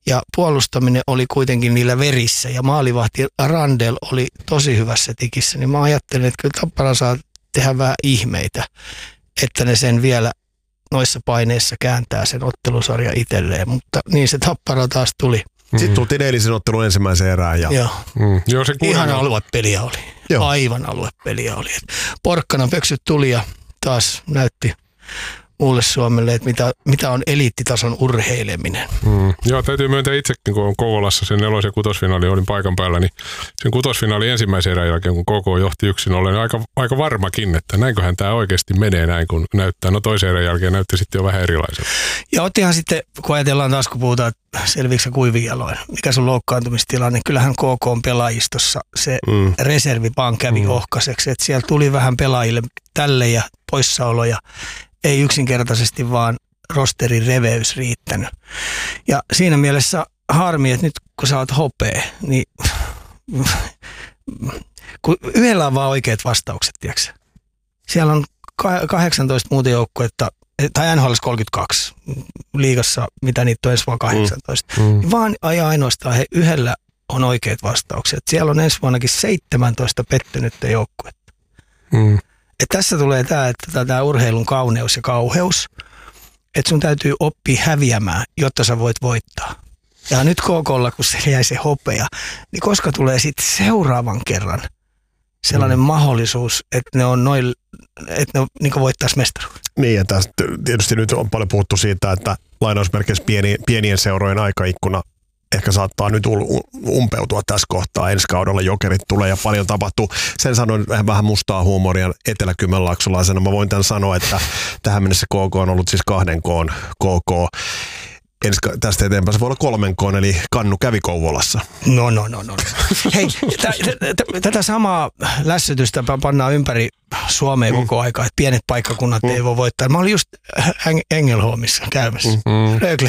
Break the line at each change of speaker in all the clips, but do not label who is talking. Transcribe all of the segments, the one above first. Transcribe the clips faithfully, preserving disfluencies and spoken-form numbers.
Ja puolustaminen oli kuitenkin niillä verissä ja maalivahti Randel oli tosi hyvässä tikissä. Niin mä ajattelin, että kyllä Tappara saa tehdä vähän ihmeitä, että ne sen vielä noissa paineissa kääntää sen ottelusarja itselleen. Mutta niin se Tappara taas tuli.
Sitten tultiin eilisen ottelun ensimmäiseen erään. Ja...
Joo.
Mm. Joo, se
ihan aluepeliä oli. Joo. Aivan aluepeliä oli. Porkkana pöksyt tuli ja taas näytti muulle Suomelle, että mitä, mitä on eliittitason urheileminen.
Mm. Joo, täytyy myöntää itsekin, kun on Kouvolassa sen nelos- ja kutosfinaali, olin paikan päällä, niin sen kutosfinaali ensimmäisen erän jälkeen, kun K K johti yksin, olen aika, aika varmakin, että näinköhän tämä oikeasti menee näin, kun näyttää. No toisen erän jälkeen näytti sitten jo vähän erilaiselta.
Ja ottihan sitten, kun ajatellaan taas, kun puhutaan selviiksä kuivin jaloin, mikä sun loukkaantumistilanne, kyllähän K K on pelaajistossa se mm. reservi vaan kävi mm. ohkaiseksi, että siellä tuli vähän pelaajille tälle ja poissaoloja. Ei yksinkertaisesti vaan rosterin reveys riittänyt. Ja siinä mielessä harmi, että nyt kun sä oot hopea, niin kun yhdellä on vaan oikeat vastaukset, tiedätkö? Siellä on kahdeksantoista muuta joukkuetta, tai N H L kolmekymmentäkaksi, liigassa mitä niitä on ensi vuonna kahdeksantoista. Mm. Mm. Vaan ainoastaan he yhdellä on oikeat vastaukset. Siellä on ensi vuonnakin seitsemäntoista pettynyttä joukkuetta. Mm. Et tässä tulee tämä, että tämä urheilun kauneus ja kauheus, että sun täytyy oppia häviämään, jotta sä voit voittaa. Ja nyt K K:lla, kun se jäi se hopea, niin koska tulee sitten seuraavan kerran sellainen mm. mahdollisuus, että ne on noin, että ne niin voittaisi mestaruuden.
Niin, ja tästä tietysti nyt on paljon puhuttu siitä, että lainausmerkeissä pieni, pienien seurojen aikaikkuna ehkä saattaa nyt umpeutua tässä kohtaa. Ensi kaudella Jokerit tulee ja paljon tapahtuu. Sen sanoin vähän mustaa huumoria eteläkymenlaaksolaisena. Mä voin tämän sanoa, että tähän mennessä K K on ollut siis kahden koon K K. Ensi, tästä eteenpäin se voi olla kolmen koon, eli Kannu kävi Kouvolassa.
No, no, no, no. Hei, t- t- tätä samaa lässytystä pannaan ympäri Suomea koko mm. aikaa, että pienet paikkakunnat mm. ei voi voittaa. Mä olin just Engelholmissa käymässä. Mm. Rögle.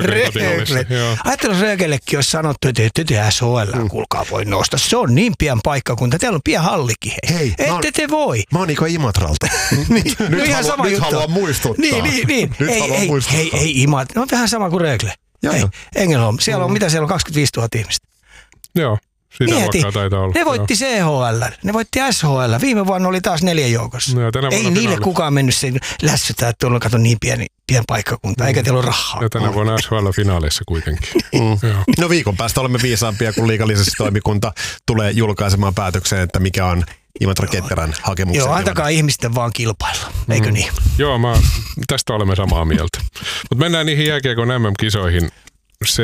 Rögle. Ajattelin, Rögellekin olisi sanottu, että ette S H L, mm. kuulkaa voi nostaa. Se on niin pian paikkakunta. Teillä on pian hallikin. Hei, hei ette on, te voi.
Mä oon Iko Imatralta.
niin,
nyt
no ihan
halu,
sama
nyt
juttu.
haluan muistuttaa.
Niin, niin, niin.
Nyt
ei,
haluan
ei,
muistuttaa.
Ei, ei Imatra. No vähän sama kuin Rögle. Hei, Engelholm. Siellä on, mm. mitä siellä on, kaksikymmentäviisituhatta ihmistä.
Joo. Sitä luokkaa taitaa olla.
Ne voitti C H L, ne voitti S H L. Viime vuonna oli taas neljä joukossa. No, ei niille finaali. Kukaan mennyt sen lässytään, että tuolla on kato niin pieni, pieni paikkakunta, mm. eikä teillä ole rahaa.
Ja tänä vuonna S H L-finaaleissa kuitenkin. Mm.
No viikon päästä olemme viisaampia, kun liigallisuustoimikunta tulee julkaisemaan päätökseen, että mikä on Imatra Ketterän hakemuksen.
Joo, antakaa ihmisten vaan kilpailla, eikö mm. niin?
Joo, mä, tästä olemme samaa mieltä. Mutta mennään niihin jääkiekon M M-kisoihin. Se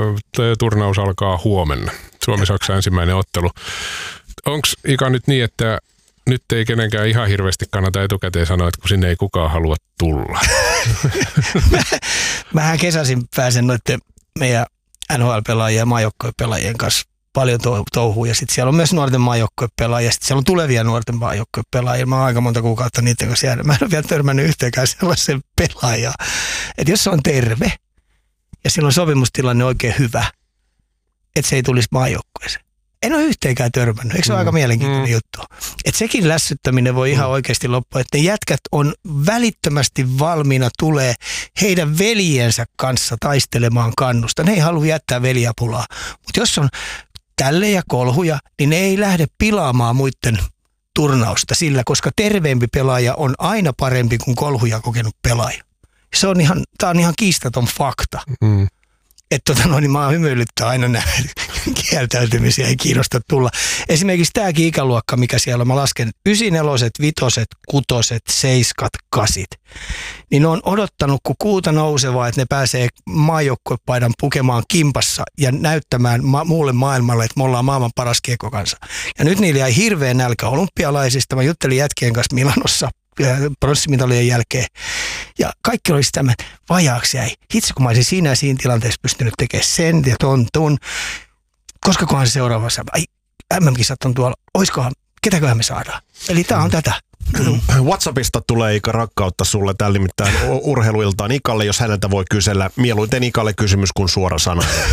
turnaus alkaa huomenna. Suomi-Saksa ensimmäinen ottelu. Onko Ika nyt niin, että nyt ei kenenkään ihan hirveästi kannata etukäteen sanoa, että kun sinne ei kukaan halua tulla?
Mä, mähän kesäisin pääsen noiden meidän N H L-pelaajien ja maajoukkuepelaajien kanssa paljon touhua. Ja sitten siellä on myös nuorten maajoukkuepelaajia. Sitten siellä on tulevia nuorten maajoukkuepelaajia. Mä oon aika monta kuukautta niiden kanssa jäänyt. Mä en ole vielä törmännyt yhteenkään sellaisen pelaajaa. Että jos se on terve ja silloin sopimustilanne oikein hyvä, että se ei tulisi maajoukkueeseen. En ole yhteenkään törmännyt. Eikö se ole mm. aika mielenkiintoinen mm. juttu? Että sekin lässyttäminen voi ihan mm. oikeasti loppua. Että ne jätkät on välittömästi valmiina tulee heidän veljensä kanssa taistelemaan kannusta. Ne ei halua jättää veljapulaa. Mutta jos on tälle ja kolhuja, niin ne ei lähde pilaamaan muiden turnausta sillä, koska terveempi pelaaja on aina parempi kuin kolhuja kokenut pelaaja. Se on ihan, tää on ihan kiistaton fakta. Mm. Että tota noin, niin mä hymyilyttää aina näitä kieltäytymisiä, ei kiinnosta tulla. Esimerkiksi tämäkin ikäluokka, mikä siellä on, mä lasken ysineloset, vitoset, kutoset, seiskat, kasit. Niin ne on odottanut, kun kuuta nousevaa, että ne pääsee maajoukkuepaidan pukemaan kimpassa ja näyttämään ma- muulle maailmalle, että me ollaan maailman paras kiekkokansa. Ja nyt niillä jäi hirveä nälkä olympialaisista. Mä juttelin jätkien kanssa Milanossa pronssimitalien jälkeen. Ja kaikki oli sitä, että vajaaksi jäi. Hitsi, kun mä olisin siinä ja siinä tilanteessa pystynyt tekemään sen ja ton, ton. Koska kohan se seuraavassa, ai M M-kisat on tuolla, oiskohan, ketäköhän me saadaan? Eli tää on tätä.
WhatsAppista tulee Ika rakkautta sulle tällä nimittäin urheiluiltaan Ikalle, jos häneltä voi kysellä. Mieluiten Ikalle kysymys kuin suora sana.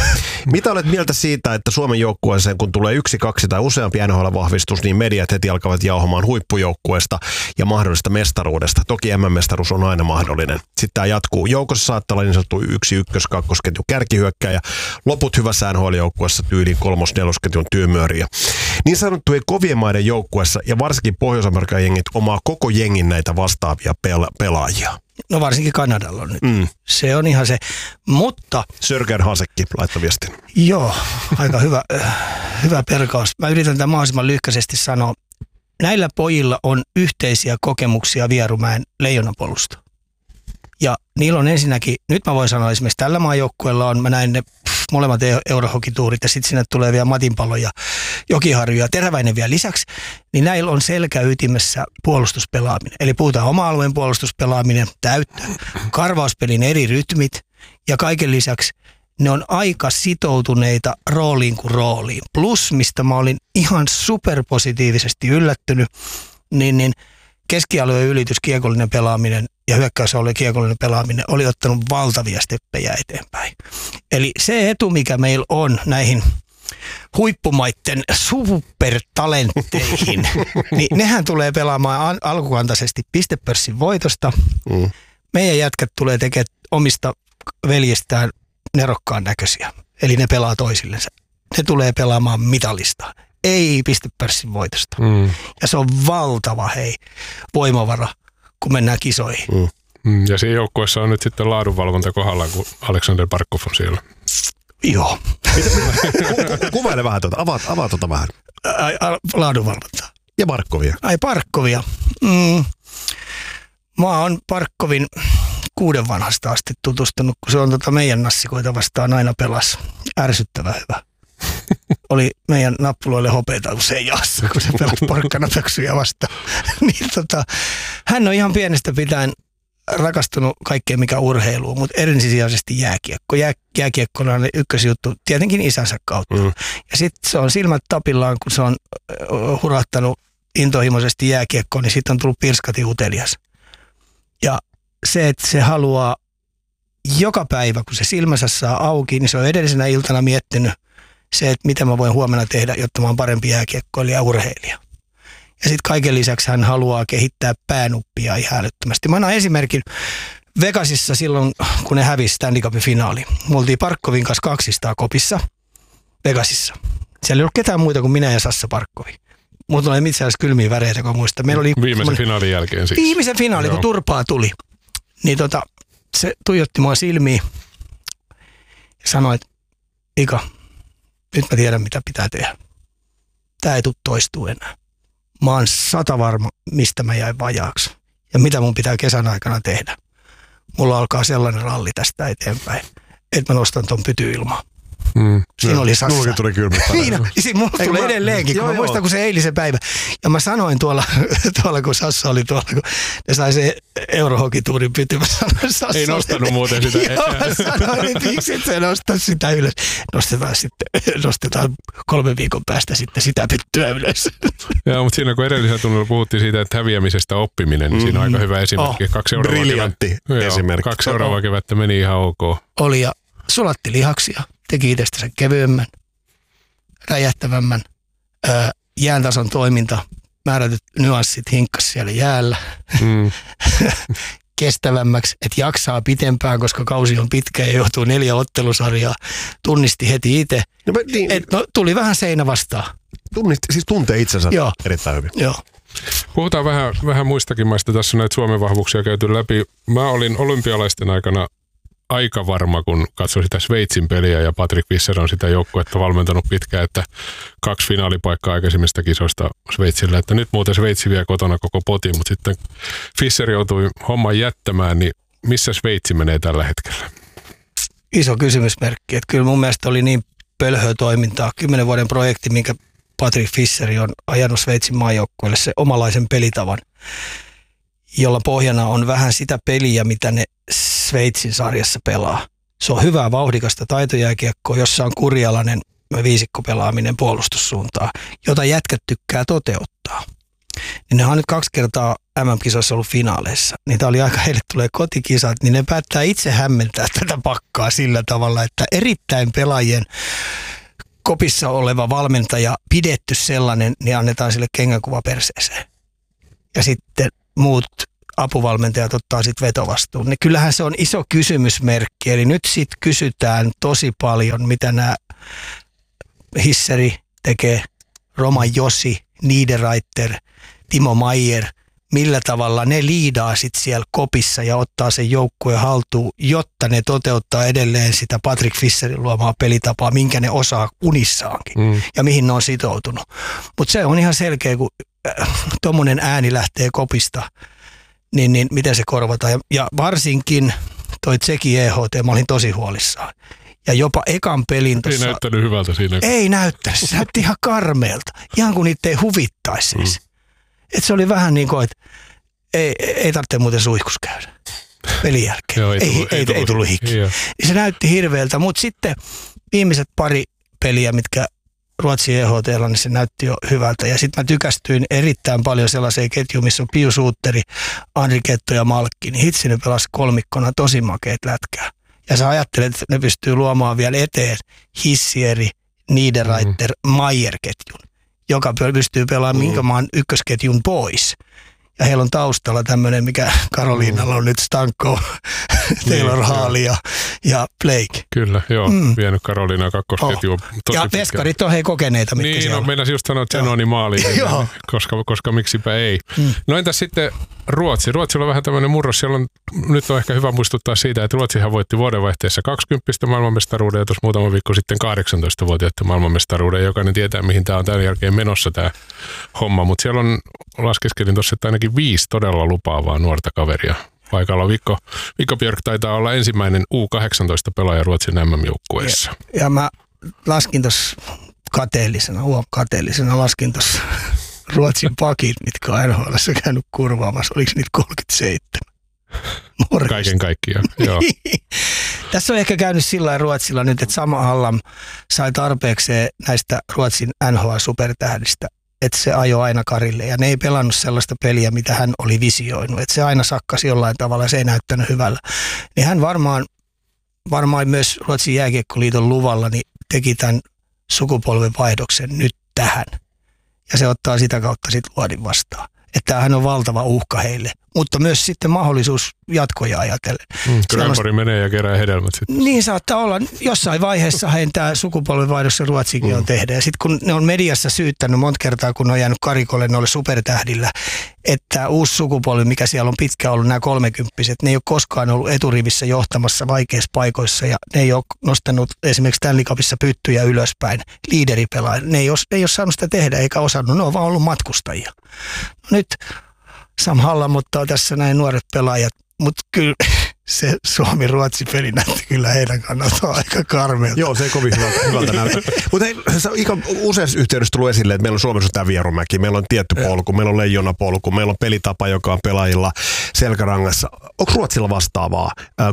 Mitä olet mieltä siitä, että Suomen joukkueeseen, kun tulee yksi, kaksi tai useampi N H L-vahvistus, niin mediat heti alkavat jauhamaan huippujoukkueesta ja mahdollisesta mestaruudesta. Toki M M-mestaruus on aina mahdollinen. Sitten tämä jatkuu. Joukossa saattaa olla niin sanottu yksi, ykkös, kakkosketju, kärkihyökkäjä. Loput hyvässä N H L-joukkueessa tyyliin kolmos, nelosketjun työmyöriä. Niin sanottujen kovien maiden joukkueessa ja varsinkin Pohjois-Amerikan jengit omaa koko jengin näitä vastaavia pela- pelaajia.
No varsinkin Kanadalla on nyt.
Mm.
Se on ihan se. Mutta...
Sörgän Hasekki laittoi viestin.
Joo, aika hyvä, hyvä perkaus. Mä yritän tämän mahdollisimman lyhkäisesti sanoa. Näillä pojilla on yhteisiä kokemuksia Vierumäen Leijonapolusta. Ja niillä on ensinnäkin, nyt mä voin sanoa esimerkiksi tällä maajoukkueella on, mä näin ne pff, molemmat eurohokituurit ja sitten sinne tulee vielä Matinpalo ja Jokiharju ja Teräväinen vielä lisäksi, niin näillä on selkäytimessä puolustuspelaaminen. Eli puhutaan oma-alueen puolustuspelaaminen, täyttö, karvauspelin eri rytmit ja kaiken lisäksi ne on aika sitoutuneita rooliin kuin rooliin. Plus, mistä mä olin ihan superpositiivisesti yllättynyt, niin, niin keskialueen ylitys, kiekollinen pelaaminen ja hyökkäysalueen kiekollinen pelaaminen oli ottanut valtavia steppejä eteenpäin. Eli se etu, mikä meillä on näihin huippumaitten supertalentteihin, niin nehän tulee pelaamaan alkukantaisesti pistepörssin voitosta. Mm. Meidän jätkät tulee tekemään omista veljestään nerokkaan näköisiä. Eli ne pelaa toisillensa. Ne tulee pelaamaan mitalista. Ei pistepörssin voitosta. Mm. Ja se on valtava hei voimavara, kun mennään kisoihin.
Mm.
Mm, ja siinä joukkueessa on nyt sitten laadunvalvonta kohdallaan, kun Aleksander Barkov on siellä.
Joo.
Kuvaile vähän tuota. Avaa, avaa tuota vähän.
Ai, a, laadunvalvontaa.
Ja Barkovia.
Ai Barkovia. Mm. Mä oon Barkovin kuuden vanhasta asti tutustunut, kun se on tota meidän nassikoita vastaan aina pelas. Ärsyttävän hyvä. Oli meidän nappuloille hopeita usein jaassa, kun se pelasi porkkanapöksyjä vastaan. niin tota, hän on ihan pienestä pitäen rakastunut kaikkeen mikä urheiluun, mutta ensisijaisesti jääkiekko. Jää, jääkiekko on ykkösjuttu tietenkin isänsä kautta. Mm. Ja sitten se on silmät tapillaan, kun se on hurahtanut intohimoisesti jääkiekkoon, niin sitten on tullut pirskati utelias. Ja se, että se haluaa joka päivä, kun se silmänsä saa auki, niin se on edellisenä iltana miettinyt se, että mitä mä voin huomenna tehdä, jotta mä oon parempi jääkiekkoilija ja urheilija. Ja sitten kaiken lisäksi hän haluaa kehittää päänuppia ihan älyttömästi. Mä annan esimerkin Vegasissa silloin, kun ne hävisi Stanley Cupin finaali. Me oltiin Parkkovin kanssa kaksistaan kopissa Vegasissa. Siellä ei ollut ketään muita kuin minä ja Sassa Parkkovi. Mutta oli itse asiassa kylmiä väreitä, kun muistan. Meillä oli
viimeisen finaalin jälkeen siis.
Viimeisen finaali, kun turpaa tuli. Niin tota, se tuijotti mua silmiin ja sanoi, että Ika, nyt mä tiedän mitä pitää tehdä. Tää ei tule toistua enää. Mä oon sata varma, mistä mä jäin vajaaksi ja mitä mun pitää kesän aikana tehdä. Mulla alkaa sellainen ralli tästä eteenpäin, että mä nostan ton pytyilmaan. Mm. Siinä oli Sassa.
Mullakin tuli kylmä.
Niin, siinä mulla tuli mä... edelleenkin, kun joo, mä muistan, joo. kun se eilisen päivä. Ja mä sanoin tuolla, tuolla kun Sassa oli tuolla, kun ne sai se eurohokituurin pyty. Mä sanoin Sassalle.
Ei nostanut että, muuten sitä.
Joo, mä sanoin, että miksi et sä nosta sitä ylös. Nostetaan sitten, nostetaan kolmen viikon päästä sitten sitä pyttyä ylös.
Joo, mutta siinä kun edellisellä tunnilla puhuttiin siitä, että häviämisestä oppiminen, niin siinä on aika hyvä esimerkki.
Oh,
kaksi
briljantti esimerkki.
Kaksi seuraavaa oh. kevättä meni ihan ok.
Oli ja sulatti lihaksia. Teki itsestänsä kevyemmän, räjähtävämmän, ää, jääntason toiminta, määrätyt nyanssit hinkkas siellä jäällä, mm. kestävämmäksi, että jaksaa pitempään, koska kausi on pitkä ja joutuu neljä ottelusarjaa, tunnisti heti itse, no, niin, että no, tuli vähän seinä vastaan.
Tunnisti, siis tuntee itsensä
Joo.
erittäin hyvin.
Joo.
Puhutaan vähän, vähän muistakin maista, tässä on näitä Suomen vahvuuksia käyty läpi. Mä olin olympialaisten aikana aika varma, kun katsoin sitä Sveitsin peliä ja Patrick Fischer on sitä joukkuetta valmentanut pitkään, että kaksi finaalipaikkaa aikaisemmista kisoista Sveitsillä, että nyt muuten Sveitsi vie kotona koko potin, mutta sitten Fischer joutui homman jättämään, niin missä Sveitsi menee tällä hetkellä?
Iso kysymysmerkki, että kyllä mun mielestä oli niin pölhöä toimintaa, kymmenen vuoden projekti, minkä Patrick Fischer on ajanut Sveitsin maajoukkueelle, se omalaisen pelitavan, jolla pohjana on vähän sitä peliä, mitä ne Sveitsin sarjassa pelaa. Se on hyvää vauhdikasta taitojääkiekkoa, jossa on kurialainen viisikkopelaaminen puolustussuuntaan, jota jätkät tykkää toteuttaa. niin ne on nyt kaksi kertaa M M-kisoissa ollut finaaleissa. Niin tämä oli aika, heille tulee kotikisat, niin ne päättää itse hämmentää tätä pakkaa sillä tavalla, että erittäin pelaajien kopissa oleva valmentaja, pidetty sellainen, niin annetaan sille kengänkuva perseeseen. Ja sitten muut apuvalmentajat ottaa sitten vetovastuun. Niin kyllähän se on iso kysymysmerkki. Eli nyt sitten kysytään tosi paljon, mitä nämä Hisseri tekee, Roman Josi, Niederreiter, Timo Maier, millä tavalla ne liidaa sitten siellä kopissa ja ottaa sen joukkueen haltuun, jotta ne toteuttaa edelleen sitä Patrick Fisserin luomaa pelitapaa, minkä ne osaa unissaankin mm. ja mihin ne on sitoutunut. Mutta se on ihan selkeä, kun äh, tuommoinen ääni lähtee kopista, niin, niin miten se korvataan. Ja, ja varsinkin toi Tseki E H T, mä olin tosi huolissaan. Ja jopa ekan pelin tuossa...
Ei näyttänyt hyvältä siinä.
Ei näyttänyt. Se näytti ihan karmeelta. Ihan kuin niitä ei huvittaisi siis. Mm. Että se oli vähän niin kuin, että ei, ei tarvitse muuten suihkus käydä pelin jälkeen. Joo, ei, tullut, ei, ei, tullut, ei tullut hiki. Niin se näytti hirveältä, mutta sitten viimeiset pari peliä, mitkä Ruotsin E H T:llä, niin se näytti jo hyvältä. Ja sitten mä tykästyin erittäin paljon sellaiseen ketjuun, missä on Pius Suutteri, Andri Ketto ja Malkki. Niin hitsi ne pelasi kolmikkona tosi makeet lätkää. Ja sä ajattelet, että ne pystyy luomaan vielä eteen Hissieri, Niederreiter, mm. Maier-ketjun, joka pystyy pelaamaan mm. minkä maan ykkösketjun pois. Ja heillä on taustalla tämmöinen, mikä Karoliinalla on nyt Stanko, Taylor niin, Hall ja, ja Blake.
Kyllä, joo. Mm. Vienyt Karoliinaa kakkosketjuun.
Oh. Ja veskarit on hei kokeneita, mitkä
niin,
siellä
no, meinasin just sanoa Zenoni maaliin, niin, koska, koska miksipä ei. Mm. No entäs sitten Ruotsi? Ruotsilla on vähän tämmöinen murros. Siellä on, nyt on ehkä hyvä muistuttaa siitä, että Ruotsihan voitti vuodenvaihteessa kaksikymmentä maailmanmestaruuden ja tuossa muutama viikko sitten kahdeksantoista-vuotiaiden maailmanmestaruuden. Jokainen tietää, mihin tämä on tämän jälkeen menossa tämä homma, mutta siellä on, laskeskelin tuossa, että ainakin viisi todella lupaavaa nuorta kaveria. Paikalla Vikko, Vikko Björk taitaa olla ensimmäinen U kahdeksantoista pelaaja Ruotsin M M-joukkueessa.
Ja, ja mä laskin tuossa kateellisena, huom kateellisena laskin tuossa Ruotsin pakit, mitkä on N H L:ssä käynyt kurvaamassa. Oliko niitä kolmekymmentäseitsemän? Morjesta.
Kaiken kaikkiaan, joo.
Tässä on ehkä käynyt sillä lailla Ruotsilla nyt, että Sam Hallam sai tarpeekseen näistä Ruotsin N H L-supertähdistä, että se ajoi aina karille ja ne ei pelannut sellaista peliä, mitä hän oli visioinut. Että se aina sakkasi jollain tavalla ja se ei näyttänyt hyvällä. Niin hän varmaan, varmaan myös Ruotsin jääkiekkoliiton luvalla niin teki tämän sukupolven vaihdoksen nyt tähän. Ja se ottaa sitä kautta sitten Luodin vastaan. Että hän on valtava uhka heille, mutta myös sitten mahdollisuus jatkoja ajatellen.
Mm, Grönborg menee ja kerää hedelmät sitten.
Niin saattaa olla. Jossain vaiheessa hän tämä sukupolvenvaihdos Ruotsikin mm. on tehdä. Ja sitten kun ne on mediassa syyttänyt monta kertaa, kun ne on jäänyt karikolle noille supertähdillä, että uusi sukupolvi, mikä siellä on pitkään ollut, nämä kolmekymppiset, ne ei ole koskaan ollut eturivissä johtamassa vaikeissa paikoissa ja ne ei ole nostanut esimerkiksi Stanley Cupissa pyttyjä ylöspäin, liideripelaaja. Ne ei ole, ne ei ole saanut sitä tehdä eikä osannut, ne on vaan ollut matkustajia. No nyt Sam Hallam ottaa tässä näin nuoret pelaajat, mutta kyllä se Suomi-Ruotsi-peli näytti kyllä heidän kannaltaan aika karmeelta.
Joo, se ei kovin hyvältä, hyvältä näytä. Mutta hei, useassa yhteydessä tullut esille, että meillä on Suomessa tämä Vierumäki, meillä on tietty polku, meillä on leijonapolku, meillä on pelitapa, joka on pelaajilla selkärangassa. Onko Ruotsilla vastaavaa?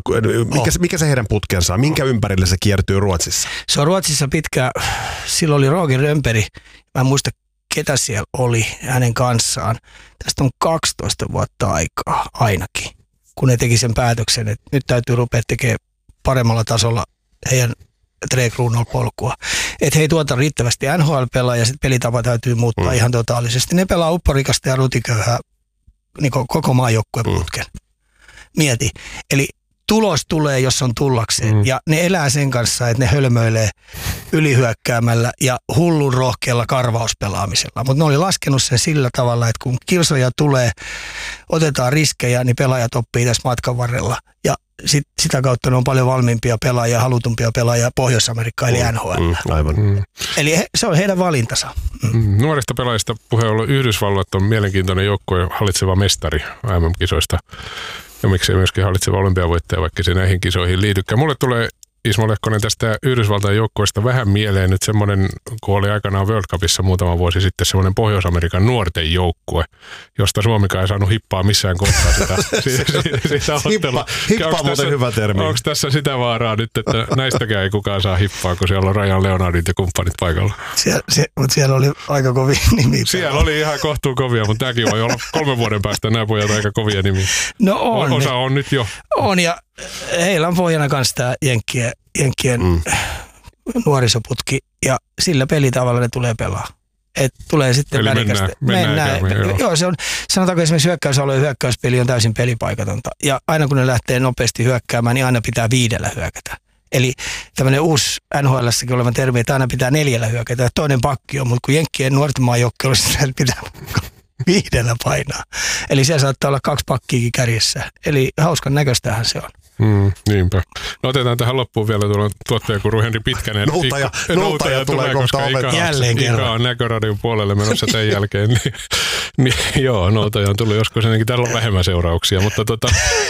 Mikä, mikä se heidän putkensa on? Minkä ympärille se kiertyy Ruotsissa?
Se on Ruotsissa pitkä, silloin oli Roger Rönnberg, mä en muista ketä siellä oli hänen kanssaan. Tästä on kaksitoista vuotta aikaa ainakin, kun ne teki sen päätöksen, että nyt täytyy rupea tekemään paremmalla tasolla heidän Tre Kruunol-polkua. Että he ei tuota riittävästi N H L-pelaajia ja sitten pelitapa täytyy muuttaa mm. ihan totaalisesti. Ne pelaa upporikasta ja rutiköyhää niin koko maajoukkueen putken. Mm. Mieti. Eli tulos tulee, jos on tullakseen. Mm. Ja ne elää sen kanssa, että ne hölmöilee ylihyökkäämällä ja hullun rohkealla karvauspelaamisella. Mutta ne oli laskenut sen sillä tavalla, että kun kilsoja tulee, otetaan riskejä, niin pelaajat oppii tässä matkan varrella. Ja sit, sitä kautta ne on paljon valmiimpia pelaajia, halutumpia pelaajia Pohjois-Amerikkaan, eli N H L.
Mm, aivan. Mm.
Eli he, se on heidän valintansa.
Mm. Nuorista pelaajista puheen ollen Yhdysvallat on mielenkiintoinen joukkue, hallitseva mestari M M-kisoista. Ja miksei myöskin hallitseva olympiavoittaja, vaikka se näihin kisoihin liitykään. Mulle tulee Ismo Lehkonen, tästä Yhdysvaltain joukkueesta vähän mieleen nyt semmoinen, kun oli aikanaan World Cupissa muutama vuosi sitten semmoinen Pohjois-Amerikan nuorten joukkue, josta Suomikaan ei saanut hippaa missään kohtaa sitä, sitä, sitä ottelua.
Hippa on muuten
tässä,
hyvä termi.
Onko tässä sitä vaaraa nyt, että näistäkään ei kukaan saa hippaa, kun siellä on Rajan Leonardit ja kumppanit paikalla?
Sie, se, mutta siellä oli aika kovia nimiä.
Siellä oli ihan kohtuu kovia, mutta tämäkin voi olla kolmen vuoden päästä nämä pojat aika kovia nimiä.
No on.
Osa on nyt jo.
On, ja heillä on pohjana kanssa tämä Jenkkien, Jenkkien mm. nuorisoputki, ja sillä pelitavalla ne tulee pelaa. Et tulee sitten
eli
värikästä.
mennään, mennään, mennään joo.
joo, se on, sanotaanko esimerkiksi hyökkäysalue ja hyökkäyspeli on täysin pelipaikatonta. Ja aina kun ne lähtee nopeasti hyökkäämään, niin aina pitää viidellä hyökätä. Eli tämmöinen uusi N H L:ssäkin oleva termi, että aina pitää neljällä hyökätä. Ja toinen pakki on, mutta kun Jenkkien nuorten maajoukkoilla sitä pitää viidellä painaa. Eli siellä saattaa olla kaksi pakkiakin kärjessä. Eli hauskan näköistähän se on.
Mm, niinpä. No otetaan tähän loppuun vielä tuolla tuottajakuru Henri Pitkänen.
Noutaja, noutaja tulee,
koska
kohta
Ika, Ika on Näköradion puolelle menossa tämän jälkeen. Niin, niin, joo, noutaja on tullut joskus ennenkin. Täällä on vähemmän seurauksia, mutta tota,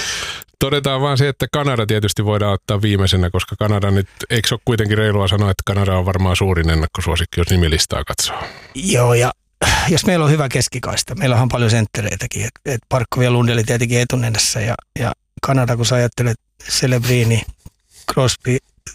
todetaan vaan se, että Kanada tietysti voidaan ottaa viimeisenä, koska Kanada nyt, eikö se ole kuitenkin reilua sanoa, että Kanada on varmaan suurin ennakkosuosikki, jos nimilistaa katsoo.
Joo, ja jos meillä on hyvä keskikaista, meillä on paljon senttereitäkin, että et Parkkovi ja Lundeli tietenkin etunenässä, ja, ja Kanada, kun sä ajattelet Celebrini, Crosby,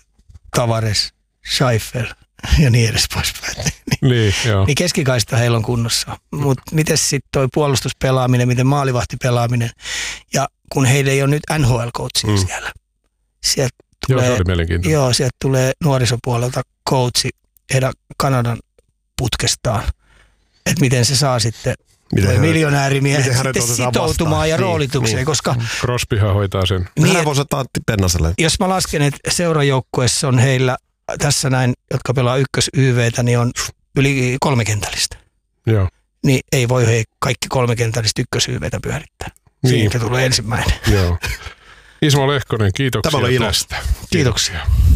Tavares, Scheifel ja niin edes poispäin. Niin,
niin,
niin keskikaista heillä on kunnossa. Mutta miten sitten toi puolustuspelaaminen, miten maalivahtipelaaminen, ja kun heillä ei ole nyt N H L-coachia mm. siellä. Sieltä tulee,
joo, se oli mielenkiintoinen.
Joo, sieltä tulee nuorisopuolelta coachi heidän Kanadan putkestaan. Että miten se saa sitten miljonäärimiehet sitten sitoutumaan ja roolitukseen, niin. Koska
Crosbyhan hoitaa sen.
Niin, voisi ottaa Pennaselle.
Jos mä lasken, että seurajoukkueessa on heillä tässä näin, jotka pelaa ykkös-Y V:tä, niin on yli kolmekentällistä.
Joo.
Niin ei voi hei kaikki kolmekentällistä ykkös-Y V:tä pyörittää. Siitä niin. tulee ensimmäinen.
Joo. Ismo Lehkonen, kiitoksia tästä.
Kiitoksia.